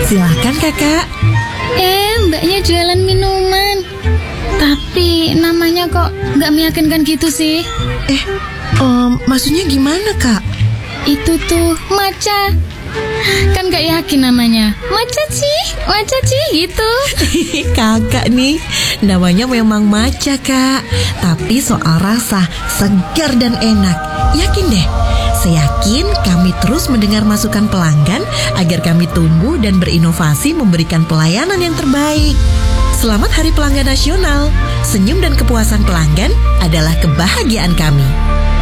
Silakan kakak. Mbaknya jualan minuman. Tapi namanya kok nggak meyakinkan gitu sih. Maksudnya gimana kak? Itu tuh matcha. Kan gak yakin namanya. Matcha sih gitu. Kakak nih, namanya memang matcha kak. Tapi soal rasa, segar dan enak. Yakin deh. Saya yakin kami terus mendengar masukan pelanggan agar kami tumbuh dan berinovasi memberikan pelayanan yang terbaik. Selamat Hari Pelanggan Nasional. Senyum dan kepuasan pelanggan adalah kebahagiaan kami.